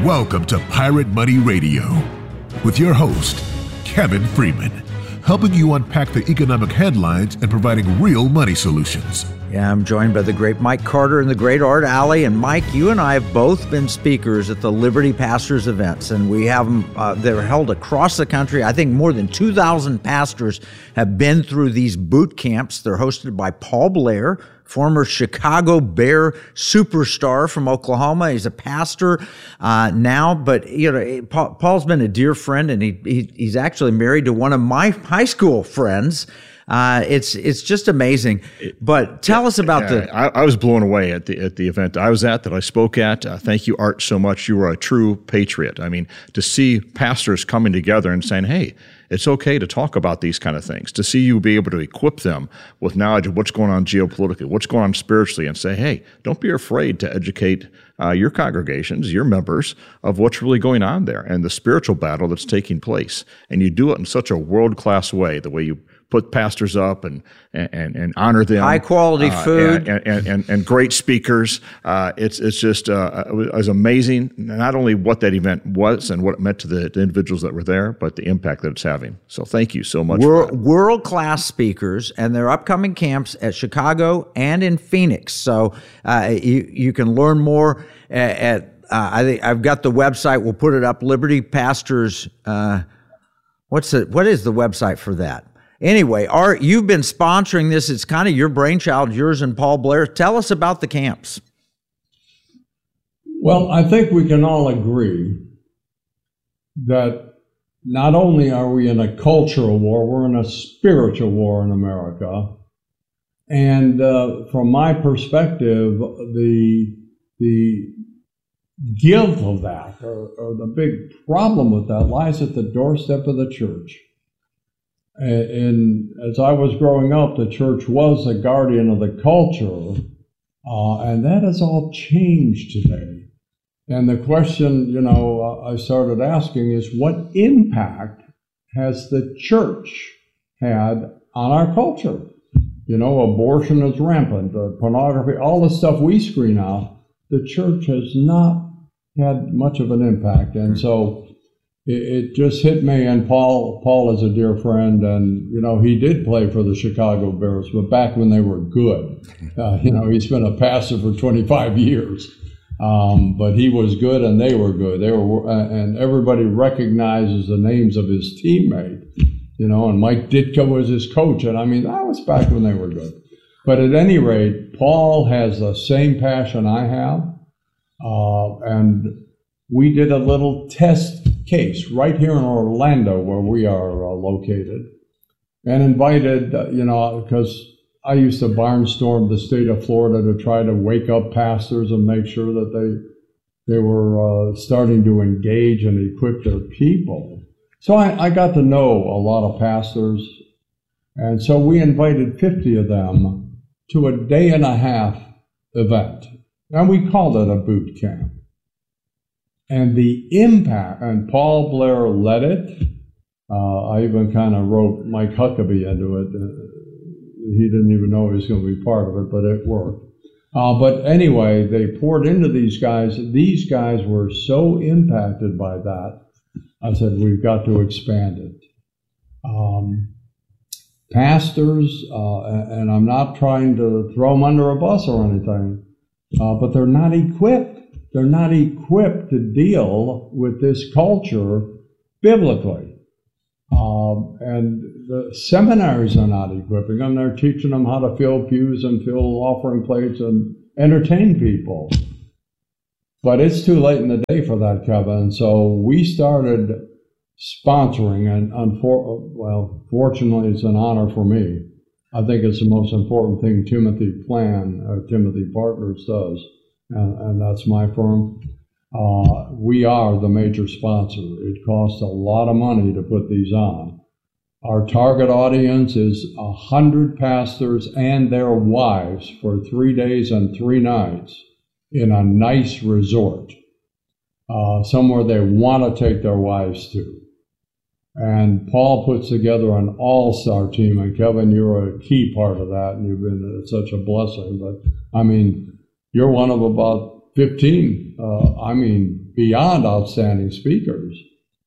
Welcome to Pirate Money Radio with your host, Kevin Freeman, helping you unpack the economic headlines and providing real money solutions. Yeah, I'm joined by the great Mike Carter and the great Art Alley. And Mike, you and I have both been speakers at the Liberty Pastors events, and we have them, they're held across the country. I think more than 2,000 pastors have been through these boot camps. They're hosted by Paul Blair, former Chicago Bear superstar from Oklahoma. He's a pastor now, but Paul's been a dear friend, and he's actually married to one of my high school friends. It's just amazing. But tell us about I was blown away at the event I was at, that I spoke at. Thank you, Art, so much. You were a true patriot. I mean, to see pastors coming together and saying, hey, it's okay to talk about these kind of things, to see you be able to equip them with knowledge of what's going on geopolitically, what's going on spiritually, and say, hey, don't be afraid to educate your congregations, your members, of what's really going on there and the spiritual battle that's taking place. And you do it in such a world-class way, the way you put pastors up and honor them. High quality food and great speakers. It's just it was amazing. Not only what that event was and what it meant to the individuals that were there, but the impact that it's having. So thank you so much. World class speakers, and their upcoming camps at Chicago and in Phoenix. So you can learn more at I think I've got the website. We'll put it up. Liberty Pastors. What is the website for that? Anyway, Art, you've been sponsoring this. It's kind of your brainchild, yours and Paul Blair. Tell us about the camps. Well, I think we can all agree that not only are we in a cultural war, we're in a spiritual war in America. And from my perspective, the guilt of that, or the big problem with that, lies at the doorstep of the church. And as I was growing up, the church was the guardian of the culture, and that has all changed today. And the question, I started asking is, what impact has the church had on our culture? Abortion is rampant, pornography, all the stuff we screen out. The church has not had much of an impact, and so it just hit me. And Paul is a dear friend, and he did play for the Chicago Bears, but back when they were good. He's been a pastor for 25 years, but he was good, and they were good. And everybody recognizes the names of his teammate. And Mike Ditka was his coach, and that was back when they were good. But at any rate, Paul has the same passion I have, and we did a little test case right here in Orlando, where we are located, and invited, because I used to barnstorm the state of Florida to try to wake up pastors and make sure that they were starting to engage and equip their people. So I got to know a lot of pastors, and so we invited 50 of them to a day-and-a-half event, and we called it a boot camp. And the impact, and Paul Blair led it. I even kind of wrote Mike Huckabee into it. He didn't even know he was going to be part of it, but it worked. But anyway, they poured into these guys. These guys were so impacted by that, I said, we've got to expand it. Pastors, and I'm not trying to throw them under a bus or anything, but they're not equipped. They're not equipped to deal with this culture biblically. And the seminaries are not equipping them. They're teaching them how to fill pews and fill offering plates and entertain people. But it's too late in the day for that, Kevin. So we started sponsoring, and fortunately, it's an honor for me. I think it's the most important thing Timothy Partners does. And that's my firm. We are the major sponsor. It costs a lot of money to put these on. Our target audience is 100 pastors and their wives for 3 days and 3 nights in a nice resort, somewhere they want to take their wives to. And Paul puts together an all-star team, and Kevin, you're a key part of that, and you've been such a blessing. But you're one of about 15, beyond outstanding speakers.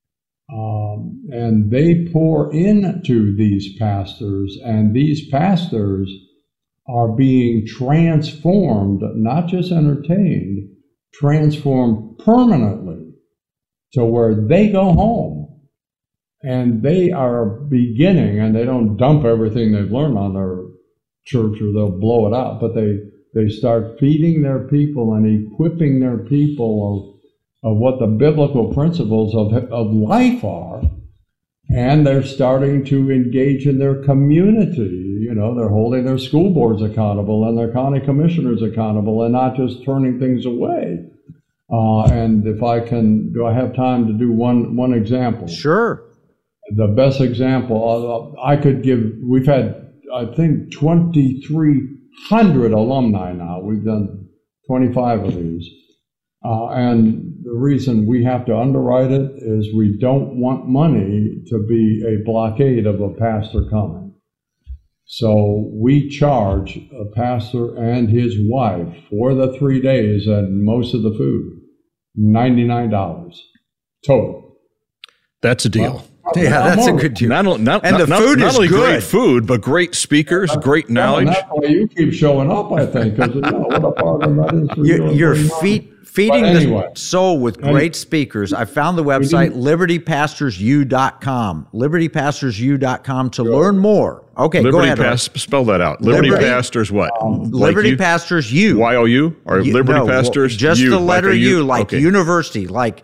And they pour into these pastors, and these pastors are being transformed, not just entertained, transformed permanently to where they go home and they are beginning, and they don't dump everything they've learned on their church or they'll blow it out, but they start feeding their people and equipping their people of what the biblical principles of life are, and they're starting to engage in their community. You know, they're holding their school boards accountable and their county commissioners accountable, and not just turning things away. And if I can, do I have time to do one example? Sure. The best example I could give, we've had, I think, 2,300 alumni now. We've done 25 of these. And the reason we have to underwrite it is we don't want money to be a blockade of a pastor coming. So we charge a pastor and his wife for the 3 days and most of the food, $99 total. That's a deal. Yeah, that's a good deal. Not only good. Great food, but great speakers, great knowledge. And that's why you keep showing up, I think, because what a part of that is for you. You're feeding the soul with great speakers. I found the website, libertypastorsU.com. LibertypastorsU.com to learn more. Okay, go ahead. Spell that out. Liberty Pastors what? Liberty Pastors U. Y-O-U? Or Liberty Pastors just U, the letter like U, like university, like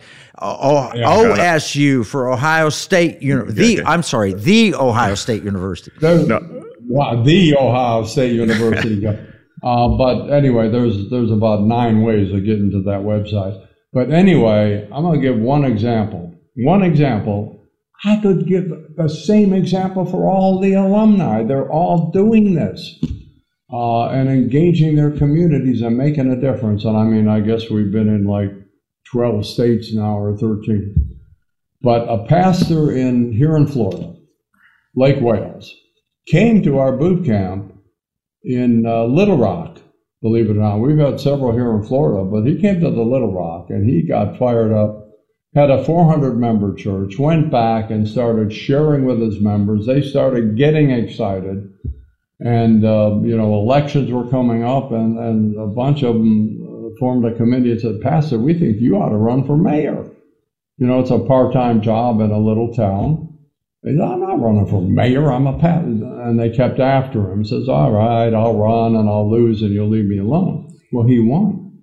OSU for Ohio State University. The Ohio State University. The Ohio State University. But anyway, there's about 9 ways of getting to that website. But anyway, I'm going to give one example. I could give the same example for all the alumni. They're all doing this and engaging their communities and making a difference. And I guess we've been in like 12 states now, or 13. But a pastor here in Florida, Lake Wales, came to our boot camp in Little Rock, believe it or not. We've had several here in Florida, but he came to the Little Rock and he got fired up, had a 400-member church, went back and started sharing with his members. They started getting excited, and elections were coming up, and a bunch of them formed a committee and said, "Pastor, we think you ought to run for mayor. It's a part-time job in a little town." He said, "I'm not running for mayor, I'm a pastor." And they kept after him. He says, "All right, I'll run and I'll lose and you'll leave me alone." Well, he won.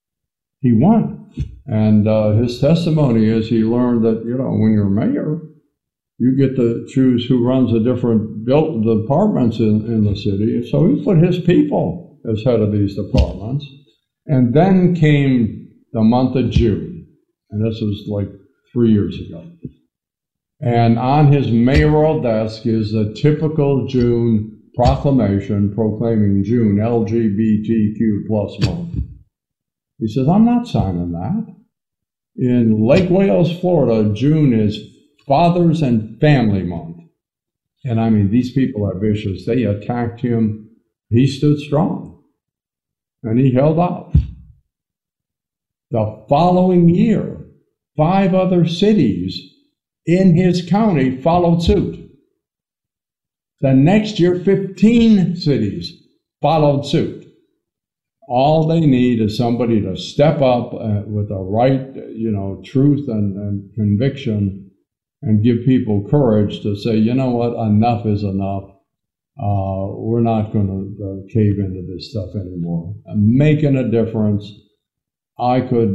And his testimony is he learned that, when you're mayor, you get to choose who runs the different departments in the city. So he put his people as head of these departments. And then came the month of June. And this was like 3 years ago. And on his mayoral desk is the typical June proclamation proclaiming June LGBTQ plus month. He says, "I'm not signing that." In Lake Wales, Florida, June is Fathers and Family Month. And these people are vicious. They attacked him. He stood strong. And he held out. The following year, 5 other cities in his county followed suit. The next year, 15 cities followed suit. All they need is somebody to step up with the right, truth and conviction, and give people courage to say, "You know what, enough is enough. We're not going to cave into this stuff anymore." And making a difference. I could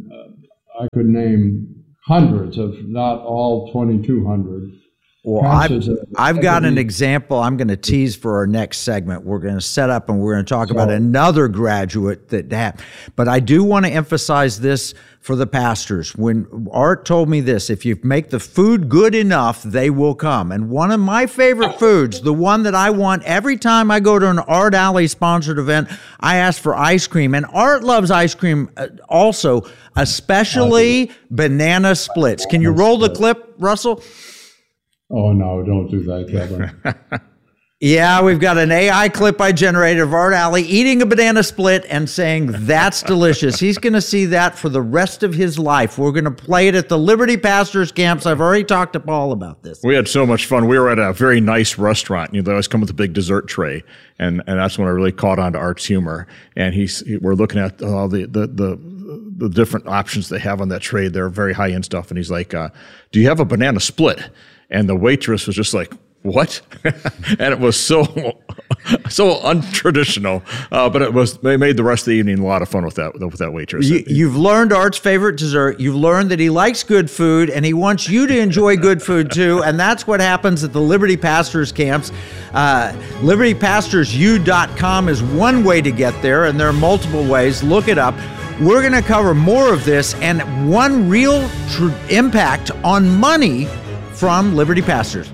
name hundreds, if not all 2,200. Well, I've got an example I'm going to tease for our next segment. We're going to set up and we're going to talk about another graduate that happened. But I do want to emphasize this for the pastors. When Art told me this, if you make the food good enough, they will come. And one of my favorite foods, the one that I want every time I go to an Art Alley sponsored event, I ask for ice cream. And Art loves ice cream also, especially banana splits. Can you roll the clip, Russell? Oh, no, don't do that, Kevin. Yeah, we've got an AI clip I generated of Art Alley eating a banana split and saying, that's delicious. He's going to see that for the rest of his life. We're going to play it at the Liberty Pastors Camps. I've already talked to Paul about this. We had so much fun. We were at a very nice restaurant. They always come with a big dessert tray. And that's when I really caught on to Art's humor. And we're looking at all the different options they have on that tray. They're very high-end stuff. And he's like, do you have a banana split? And the waitress was just like, what? And it was so untraditional, but they made the rest of the evening a lot of fun with that waitress. You've learned Art's favorite dessert. You've learned that he likes good food, and he wants you to enjoy good food too. And that's what happens at the Liberty Pastors Camps. LibertyPastorsU.com is one way to get there, and there are multiple ways. Look it up. We're going to cover more of this and one real impact on money from Liberty Pastors.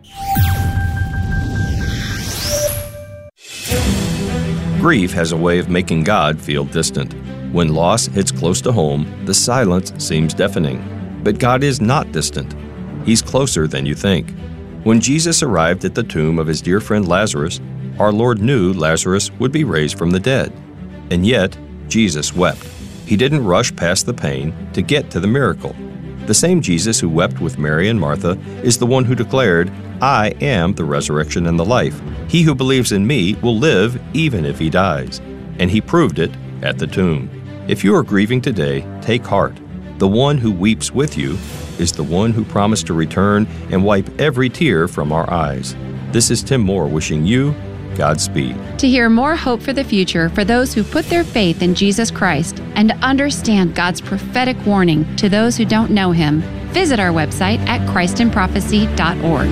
Grief has a way of making God feel distant. When loss hits close to home, the silence seems deafening. But God is not distant. He's closer than you think. When Jesus arrived at the tomb of his dear friend Lazarus, our Lord knew Lazarus would be raised from the dead. And yet, Jesus wept. He didn't rush past the pain to get to the miracle. The same Jesus who wept with Mary and Martha is the one who declared, I am the resurrection and the life. He who believes in me will live even if he dies. And he proved it at the tomb. If you are grieving today, take heart. The one who weeps with you is the one who promised to return and wipe every tear from our eyes. This is Tim Moore wishing you Godspeed. To hear more hope for the future for those who put their faith in Jesus Christ and to understand God's prophetic warning to those who don't know him, visit our website at christinprophecy.org.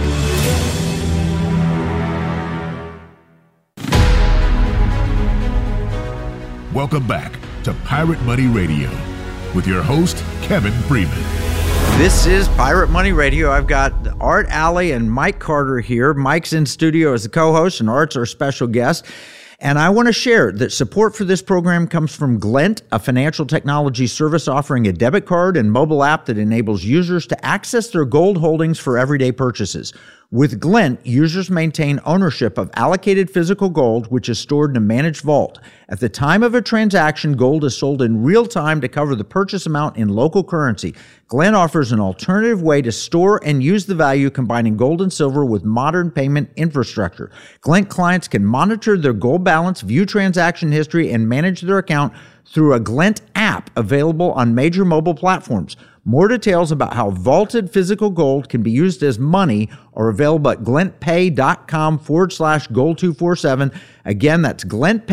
Welcome back to Pirate Money Radio with your host, Kevin Freeman. This is Pirate Money Radio. I've got Art Alley and Mike Carter here. Mike's in studio as the co-host, and Art's our special guest. And I want to share that support for this program comes from Glint, a financial technology service offering a debit card and mobile app that enables users to access their gold holdings for everyday purchases. With Glint, users maintain ownership of allocated physical gold, which is stored in a managed vault. At the time of a transaction, gold is sold in real time to cover the purchase amount in local currency. Glint offers an alternative way to store and use the value, combining gold and silver with modern payment infrastructure. Glint clients can monitor their gold balance, view transaction history, and manage their account through a Glint app available on major mobile platforms. More details about how vaulted physical gold can be used as money are available at glintpay.com/gold247. Again, that's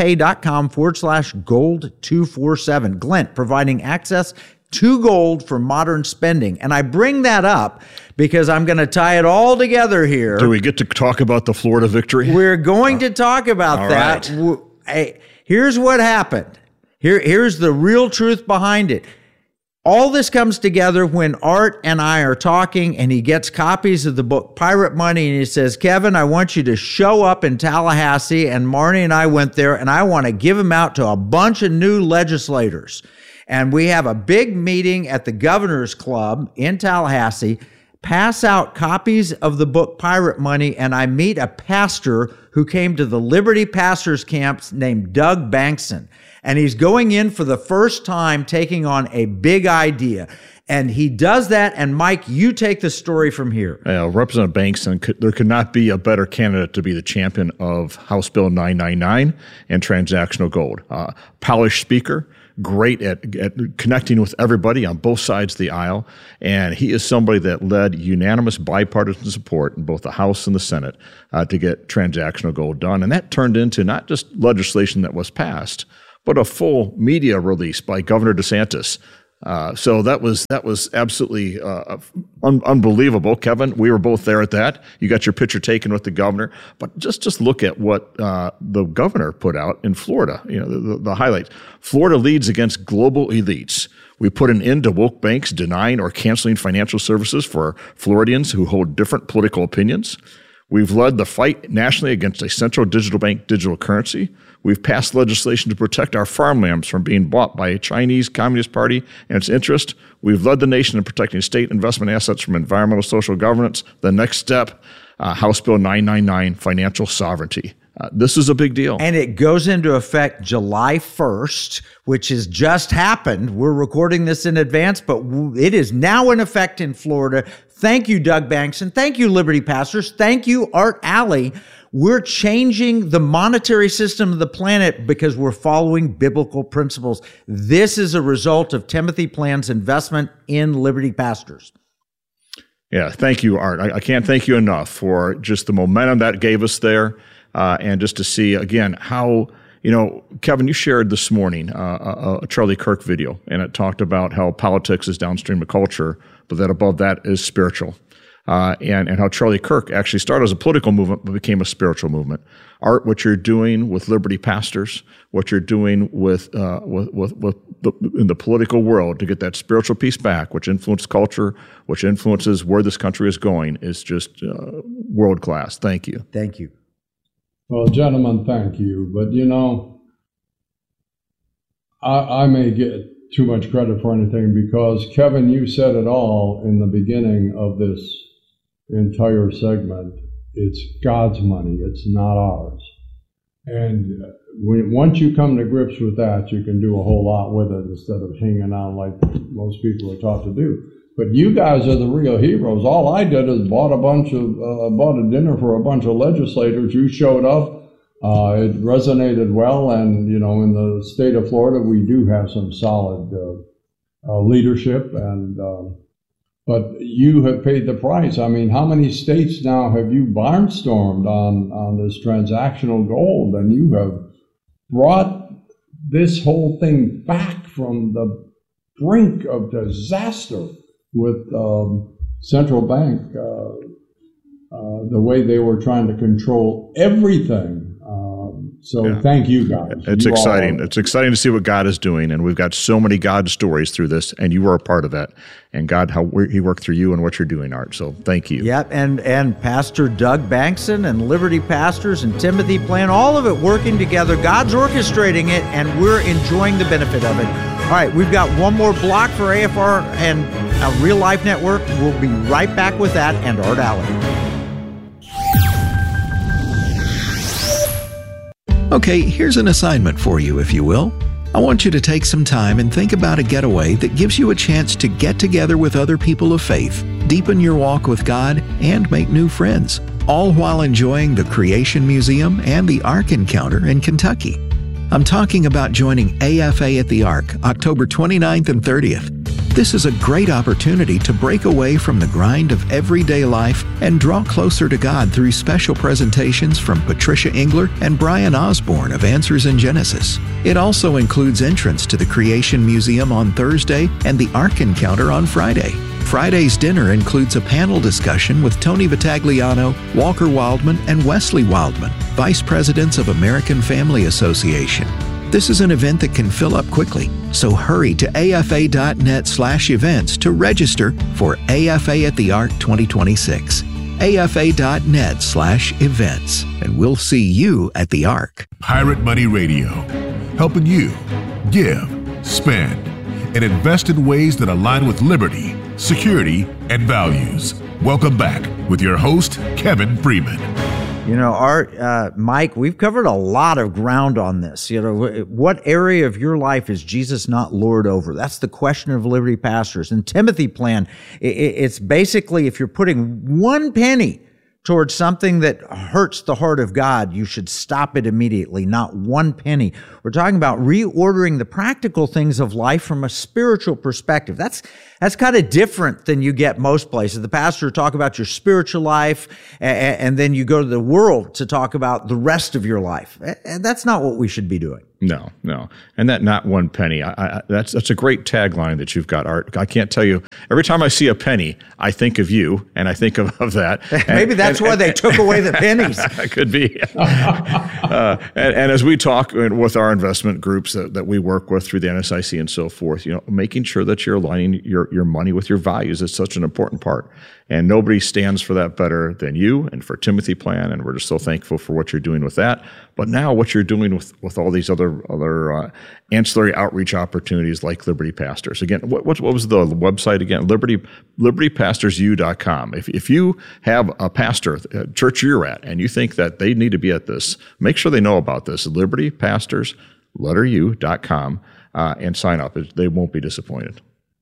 glintpay.com/gold247. Glint, providing access to gold for modern spending. And I bring that up because I'm going to tie it all together here. Do we get to talk about the Florida victory? We're going to talk about that. Right. Hey, here's what happened. Here's the real truth behind it. All this comes together when Art and I are talking, and he gets copies of the book Pirate Money, and he says, Kevin, I want you to show up in Tallahassee. And Marnie and I went there, and I want to give them out to a bunch of new legislators. And we have a big meeting at the Governor's Club in Tallahassee, pass out copies of the book Pirate Money, and I meet a pastor who came to the Liberty Pastors Camps named Doug Bankson. And he's going in for the first time, taking on a big idea. And he does that. And Mike, you take the story from here. Representative Bankson, there could not be a better candidate to be the champion of House Bill 999 and transactional gold. Polished speaker, great at connecting with everybody on both sides of the aisle. And he is somebody that led unanimous bipartisan support in both the House and the Senate to get transactional gold done. And that turned into not just legislation that was passed, but a full media release by Governor DeSantis. So that was absolutely unbelievable. Kevin, we were both there at that. You got your picture taken with the governor, but just look at what the governor put out in Florida. You know, the highlights. Florida leads against global elites. We put an end to woke banks denying or canceling financial services for Floridians who hold different political opinions. We've led the fight nationally against a central digital bank digital currency. We've passed legislation to protect our farmlands from being bought by a Chinese Communist Party and its interest. We've led the nation in protecting state investment assets from environmental social governance. The next step, House Bill 999, financial sovereignty. This is a big deal. And it goes into effect July 1st, which has just happened. We're recording this in advance, but it is now in effect in Florida. Thank you, Doug Bankson. Thank you, Liberty Pastors. Thank you, Art Alley. We're changing the monetary system of the planet because we're following biblical principles. This is a result of Timothy Plan's investment in Liberty Pastors. Yeah, thank you, Art. I can't thank you enough for just the momentum that gave us there. And just to see, again, how, Kevin, you shared this morning a Charlie Kirk video, and it talked about how politics is downstream of culture, but that above that is spiritual. And how Charlie Kirk actually started as a political movement, but became a spiritual movement. Art, what you're doing with Liberty Pastors, what you're doing in the political world to get that spiritual piece back, which influences culture, which influences where this country is going, is just world class. Thank you. Thank you. Well, gentlemen, thank you. But, I may get too much credit for anything because, Kevin, you said it all in the beginning of this entire segment. It's God's money. It's not ours. And once you come to grips with that, you can do a whole lot with it instead of hanging on like most people are taught to do. But you guys are the real heroes. All I did is bought a dinner for a bunch of legislators. You showed up. It resonated well, and in the state of Florida, we do have some solid leadership. But you have paid the price. I mean, how many states now have you barnstormed on this transactional gold, and you have brought this whole thing back from the brink of disaster with central bank, the way they were trying to control everything. Thank you guys. It's exciting. It's exciting to see what God is doing, and we've got so many God stories through this, and you are a part of that. And God, how He worked through you and what you're doing, Art. So thank you. Yep, and Pastor Doug Bankson and Liberty Pastors and Timothy Plan, all of it working together. God's orchestrating it, and we're enjoying the benefit of it. All right, we've got one more block for AFR and Real Life Network. We'll be right back with that and Art Alley. Okay, here's an assignment for you, if you will. I want you to take some time and think about a getaway that gives you a chance to get together with other people of faith, deepen your walk with God, and make new friends, all while enjoying the Creation Museum and the Ark Encounter in Kentucky. I'm talking about joining AFA at the Ark, October 29th and 30th. This is a great opportunity to break away from the grind of everyday life and draw closer to God through special presentations from Patricia Engler and Brian Osborne of Answers in Genesis. It also includes entrance to the Creation Museum on Thursday and the Ark Encounter on Friday. Friday's dinner includes a panel discussion with Tony Vitagliano, Walker Wildman, and Wesley Wildman, Vice Presidents of American Family Association. This is an event that can fill up quickly, so hurry to afa.net/events to register for AFA at the Ark 2026. afa.net/events, and we'll see you at the Ark. Pirate Money Radio, helping you give, spend, and invest in ways that align with liberty, security, and values. Welcome back with your host, Kevin Freeman. Art, Mike, we've covered a lot of ground on this. What area of your life is Jesus not Lord over? That's the question of Liberty Pastors. And Timothy Plan, it's basically if you're putting one penny towards something that hurts the heart of God, you should stop it immediately, not one penny. We're talking about reordering the practical things of life from a spiritual perspective. That's kind of different than you get most places. The pastor will talk about your spiritual life, and then you go to the world to talk about the rest of your life. And that's not what we should be doing. No. And that not one penny. That's a great tagline that you've got, Art. I can't tell you. Every time I see a penny, I think of you, and I think of that. Maybe that's why they took away the pennies. Could be. And as we talk with our investment groups that we work with through the NSIC and so forth, making sure that you're aligning your money with your values is such an important part. And nobody stands for that better than you and for Timothy Plan, and we're just so thankful for what you're doing with that. But now what you're doing with all these other ancillary outreach opportunities like Liberty Pastors. Again, what was the website again? LibertyPastorsU.com. If you have a pastor, a church you're at, and you think that they need to be at this, make sure they know about this. LibertyPastorsU.com and sign up. They won't be disappointed.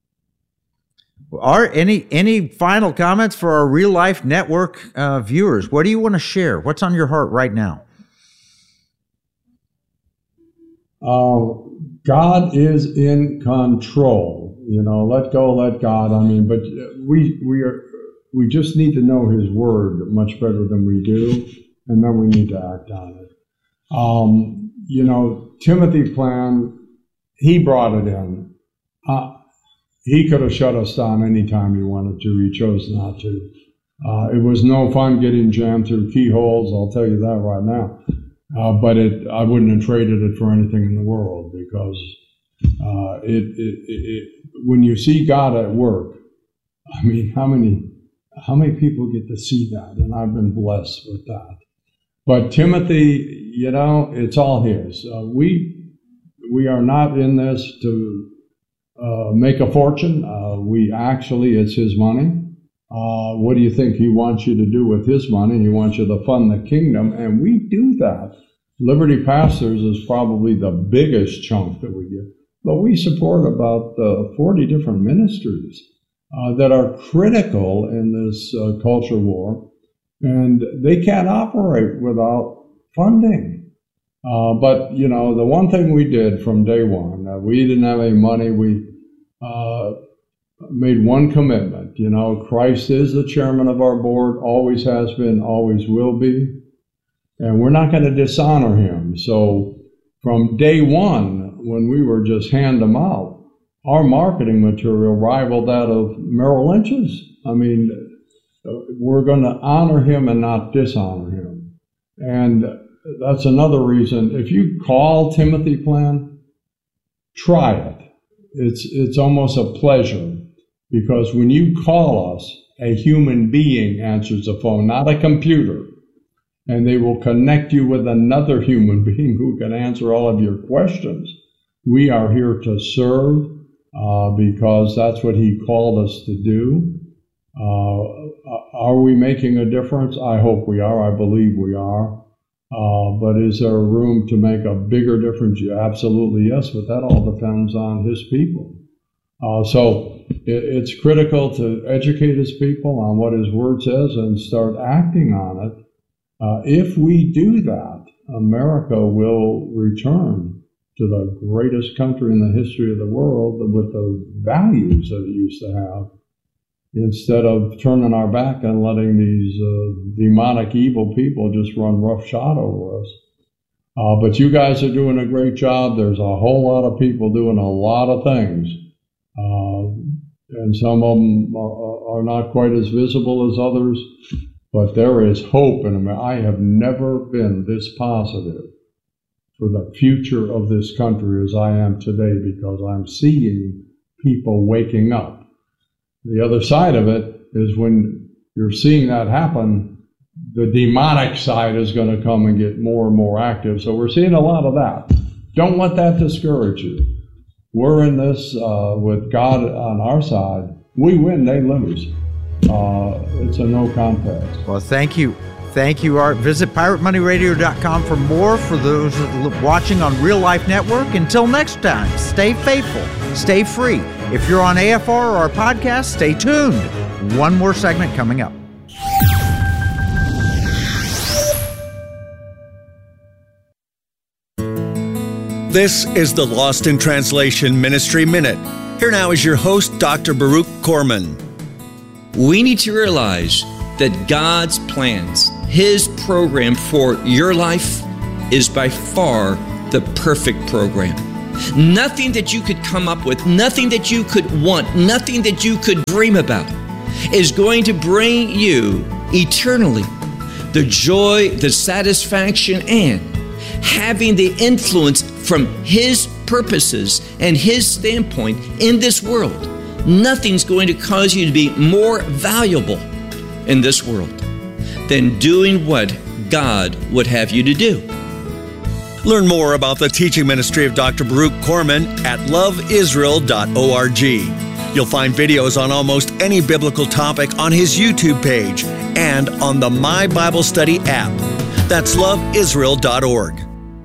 Art, any final comments for our Real Life Network viewers? What do you want to share? What's on your heart right now? God is in control. Let go, let God. But we just need to know His Word much better than we do, and then we need to act on it. Timothy Plan, he brought it in. He could have shut us down anytime he wanted to. He chose not to. It was no fun getting jammed through keyholes, I'll tell you that right now. But I wouldn't have traded it for anything in the world, because when you see God at work, how many people get to see that? And I've been blessed with that. But Timothy, it's all his. We are not in this to make a fortune. It's his money. What do you think he wants you to do with his money? He wants you to fund the kingdom, and we do that. Liberty Pastors is probably the biggest chunk that we give. But we support about 40 different ministries that are critical in this culture war, and they can't operate without funding. But the one thing we did from day one, we didn't have any money. We made one commitment. Christ is the chairman of our board, always has been, always will be, and we're not going to dishonor him. So from day one, when we were just hand them out, our marketing material rivaled that of Merrill Lynch's. We're going to honor him and not dishonor him. And that's another reason. If you call Timothy Plan, try it. It's almost a pleasure, because when you call us, a human being answers the phone, not a computer, and they will connect you with another human being who can answer all of your questions. We are here to serve because that's what he called us to do. Are we making a difference? I hope we are. I believe we are. But is there room to make a bigger difference? Absolutely yes, but that all depends on his people. So it's critical to educate his people on what his word says and start acting on it. If we do that, America will return to the greatest country in the history of the world with the values that it used to have, instead of turning our back and letting these demonic evil people just run roughshod over us. But you guys are doing a great job. There's a whole lot of people doing a lot of things. And some of them are not quite as visible as others. But there is hope in America. I have never been this positive for the future of this country as I am today, because I'm seeing people waking up. The other side of it is when you're seeing that happen, the demonic side is going to come and get more and more active. So we're seeing a lot of that. Don't let that discourage you. We're in this with God on our side. We win, they lose. It's a no contest. Well, thank you. Thank you, Art. Visit PirateMoneyRadio.com for more for those watching on Real Life Network. Until next time, stay faithful, stay free. If you're on AFR or our podcast, stay tuned. One more segment coming up. This is the Lost in Translation Ministry Minute. Here now is your host, Dr. Baruch Korman. We need to realize that God's plans, His program for your life, is by far the perfect program. Nothing that you could come up with, nothing that you could want, nothing that you could dream about is going to bring you eternally the joy, the satisfaction, and having the influence from His purposes and His standpoint in this world. Nothing's going to cause you to be more valuable in this world than doing what God would have you to do. Learn more about the teaching ministry of Dr. Baruch Corman at loveisrael.org. You'll find videos on almost any biblical topic on his YouTube page and on the My Bible Study app. That's loveisrael.org.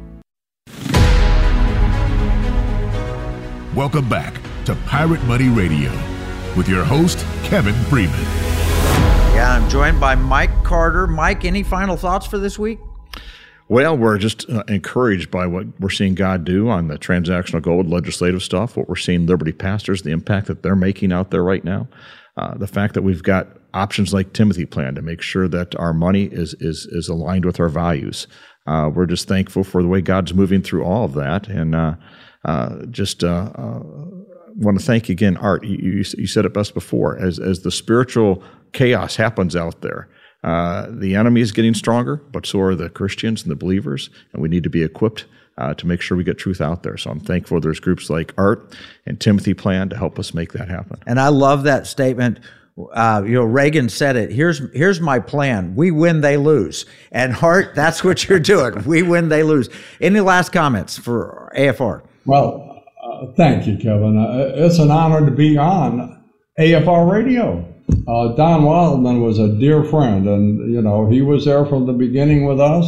Welcome back to Pirate Money Radio with your host, Kevin Freeman. Yeah, I'm joined by Mike Carter. Mike, any final thoughts for this week? Well, we're just encouraged by what we're seeing God do on the transactional gold legislative stuff, what we're seeing Liberty pastors, the impact that they're making out there right now, the fact that we've got options like Timothy Plan to make sure that our money is aligned with our values. We're just thankful for the way God's moving through all of that, and want to thank again, Art. You said it best before. As the spiritual chaos happens out there, the enemy is getting stronger, but so are the Christians and the believers, and we need to be equipped to make sure we get truth out there. So I'm thankful there's groups like Art and Timothy Plan to help us make that happen. And I love that statement. Reagan said it. Here's my plan. We win, they lose. And Art, that's what you're doing. We win, they lose. Any last comments for AFR? Well, thank you, Kevin. It's an honor to be on AFR Radio. Don Wildman was a dear friend, and he was there from the beginning with us.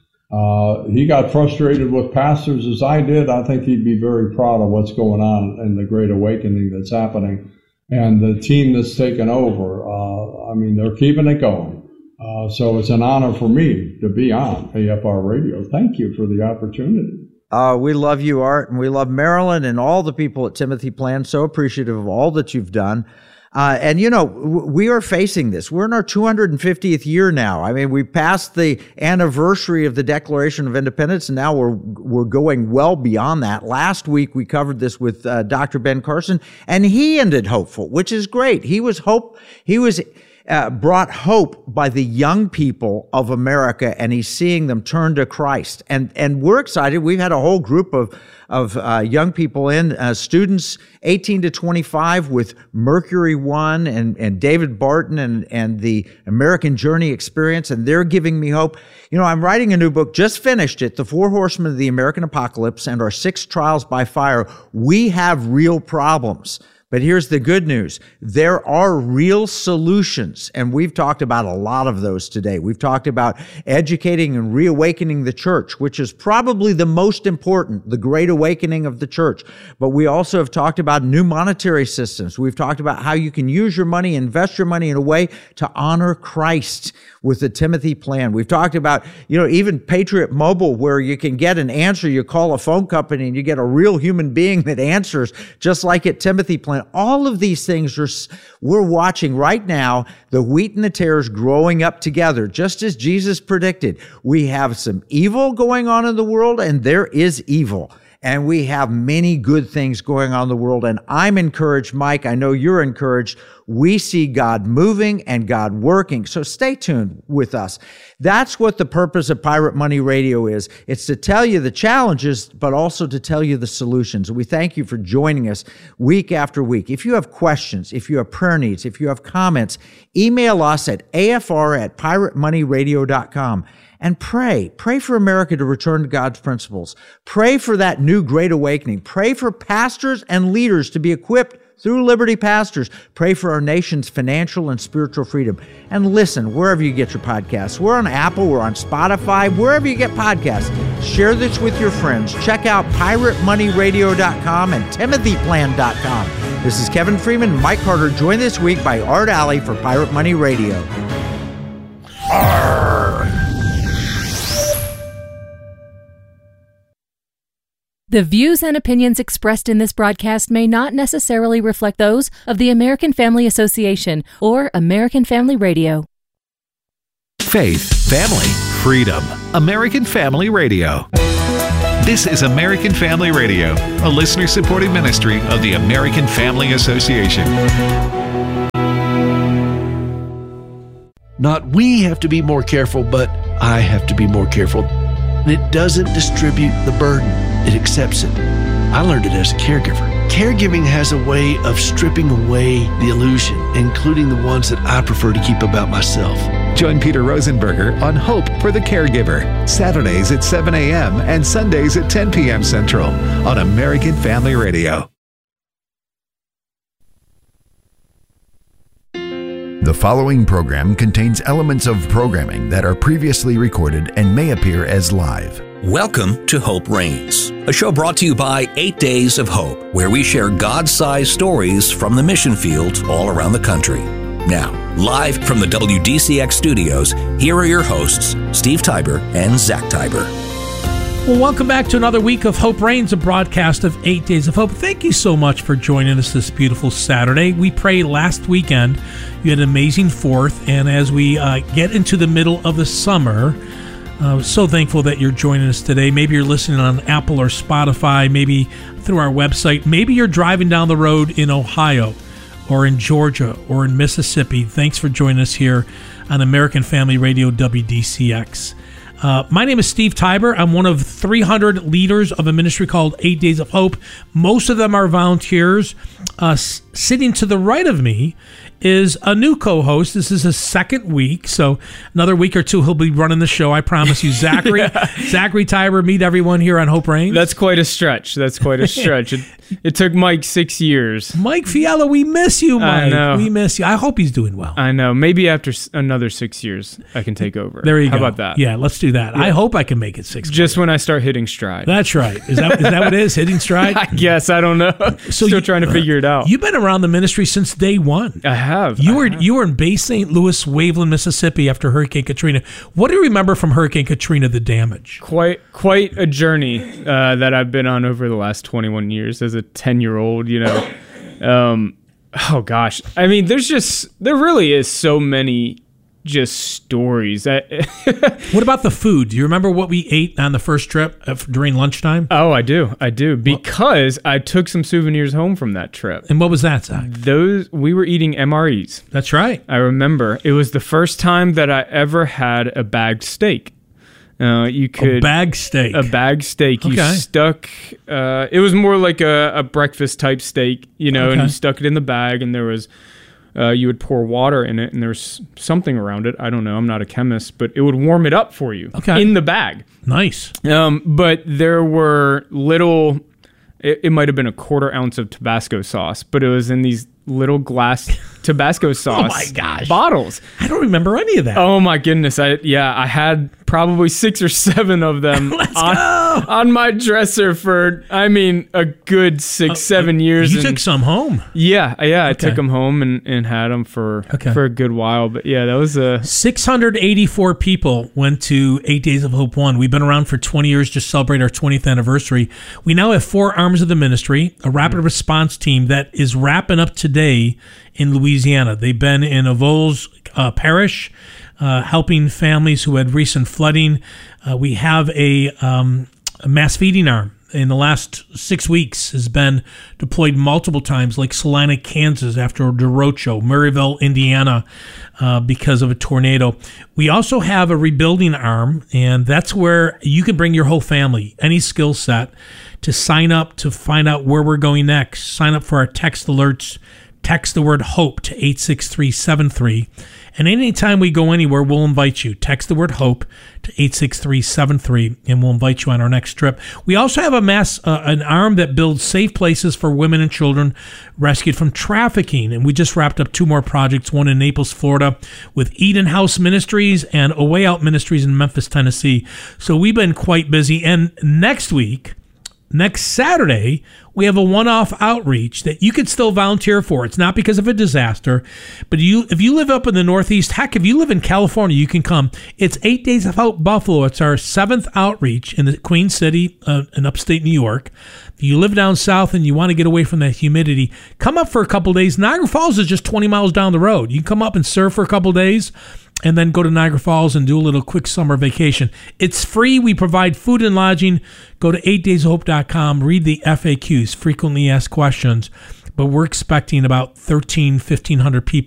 He got frustrated with pastors as I did. I think he'd be very proud of what's going on in the Great Awakening that's happening, and the team that's taken over. They're keeping it going. So it's an honor for me to be on AFR Radio. Thank you for the opportunity. We love you, Art, and we love Marilyn and all the people at Timothy Plan. So appreciative of all that you've done. We are facing this. We're in our 250th year now. I mean, we passed the anniversary of the Declaration of Independence, and now we're going well beyond that. Last week, we covered this with Dr. Ben Carson, and he ended hopeful, which is great. He was brought hope by the young people of America, and he's seeing them turn to Christ. And we're excited. We've had a whole group of young people in, students 18 to 25 with Mercury One and David Barton and the American Journey Experience, and they're giving me hope. I'm writing a new book, just finished it, The Four Horsemen of the American Apocalypse and Our Six Trials by Fire. We have real problems. But here's the good news. There are real solutions, and we've talked about a lot of those today. We've talked about educating and reawakening the church, which is probably the most important, the great awakening of the church. But we also have talked about new monetary systems. We've talked about how you can use your money, invest your money in a way to honor Christ with the Timothy Plan. We've talked about, even Patriot Mobile, where you can get an answer. You call a phone company and you get a real human being that answers, just like at Timothy Plan. All of these things we're watching right now, the wheat and the tares growing up together, just as Jesus predicted. We have some evil going on in the world, and there is evil. And we have many good things going on in the world. And I'm encouraged, Mike. I know you're encouraged. We see God moving and God working. So stay tuned with us. That's what the purpose of Pirate Money Radio is. It's to tell you the challenges, but also to tell you the solutions. We thank you for joining us week after week. If you have questions, if you have prayer needs, if you have comments, email us at afr@piratemoneyradio.com. And pray for America to return to God's principles. Pray for that new great awakening. Pray for pastors and leaders to be equipped through Liberty Pastors. Pray for our nation's financial and spiritual freedom. And listen, wherever you get your podcasts. We're on Apple, we're on Spotify, wherever you get podcasts. Share this with your friends. Check out piratemoneyradio.com and timothyplan.com. This is Kevin Freeman and Mike Carter, joined this week by Art Alley for Pirate Money Radio. Arr! The views and opinions expressed in this broadcast may not necessarily reflect those of the American Family Association or American Family Radio. Faith, family, freedom. American Family Radio. This is American Family Radio, a listener-supported ministry of the American Family Association. Not we have to be more careful, but I have to be more careful. And it doesn't distribute the burden. It accepts it. I learned it as a caregiver. Caregiving has a way of stripping away the illusion, including the ones that I prefer to keep about myself. Join Peter Rosenberger on Hope for the Caregiver, Saturdays at 7 a.m. and Sundays at 10 p.m. Central on American Family Radio. The following program contains elements of programming that are previously recorded and may appear as live. Welcome to Hope Reigns, a show brought to you by 8 Days of Hope, where we share God-sized stories from the mission fields all around the country. Now, live from the WDCX studios, here are your hosts, Steve Tiber and Zach Tiber. Well, welcome back to another week of Hope Reigns, a broadcast of 8 Days of Hope. Thank you so much for joining us this beautiful Saturday. We prayed last weekend. You had an amazing 4th, and as we get into the middle of the summer, so thankful that you're joining us today. Maybe you're listening on Apple or Spotify, maybe through our website. Maybe you're driving down the road in Ohio or in Georgia or in Mississippi. Thanks for joining us here on American Family Radio WDCX. My name is Steve Tiber. I'm one of 300 leaders of a ministry called 8 Days of Hope. Most of them are volunteers. Sitting to the right of me is a new co-host. This is his second week, so another week or two he'll be running the show. I promise you, Zachary. Zachary Tiber, meet everyone here on Hope Reigns. That's quite a stretch. It took Mike 6 years. Mike Fiala, we miss you, Mike. I know. We miss you. I hope he's doing well. I know. Maybe after another 6 years, I can take over. There you go. How about that? Yeah, let's do that. Yeah. I hope I can make it 6 years. Just when I start hitting stride. That's right. Is that what it is? Hitting stride? I guess. I don't know. So Still trying to figure it out. You've been around the ministry since day one. I have. You were in Bay St. Louis, Waveland, Mississippi after Hurricane Katrina. What do you remember from Hurricane Katrina, the damage? Quite a journey that I've been on over the last 21 years as a 10-year-old, oh gosh. I mean, there really is so many just stories. What about the food? Do you remember what we ate on the first trip during lunchtime? Oh, I do. Because I took some souvenirs home from that trip. And what was that, Zach? We were eating MREs. That's right. I remember. It was the first time that I ever had a bagged steak. A bagged steak. A bagged steak. Okay. You stuck. It was more like a breakfast type steak, and you stuck it in the bag, and there was. You would pour water in it, and there's something around it. I don't know. I'm not a chemist, but it would warm it up for you in the bag. Nice. But there were little. It might have been a 1/4 ounce of Tabasco sauce, but it was in these little glass Tabasco sauce bottles. I don't remember any of that. Oh my goodness. I had probably 6 or 7 of them on my dresser for, a good 6-7 years. You took some home. Yeah. I took them home and had them for a good while. But yeah, that was 684 people went to 8 Days of Hope 1. We've been around for 20 years to celebrate our 20th anniversary. We now have 4 arms of the ministry, a rapid response team that is wrapping up today in Louisiana. They've been in Avols Parish, helping families who had recent flooding. We have a mass feeding arm in the last 6 weeks has been deployed multiple times, like Salina, Kansas after Derocho, Maryville, Indiana, because of a tornado. We also have a rebuilding arm, and that's where you can bring your whole family, any skill set, to sign up to find out where we're going next. Sign up for our text alerts. Text the word HOPE to 86373. And anytime we go anywhere, we'll invite you. Text the word HOPE to 86373, and we'll invite you on our next trip. We also have an arm that builds safe places for women and children rescued from trafficking. And we just wrapped up 2 more projects, one in Naples, Florida, with Eden House Ministries and A Way Out Ministries in Memphis, Tennessee. So we've been quite busy. And next Saturday, we have a one-off outreach that you could still volunteer for. It's not because of a disaster, but if you live up in the Northeast, heck, if you live in California, you can come. It's 8 Days of Hope Buffalo. It's our 7th outreach in the Queen City in upstate New York. If you live down south and you want to get away from that humidity, come up for a couple days. Niagara Falls is just 20 miles down the road. You can come up and serve for a couple days. and then go to Niagara Falls and do a little quick summer vacation. It's free. We provide food and lodging. Go to 8daysofhope.com, read the FAQs, frequently asked questions. But we're expecting about 1,500 people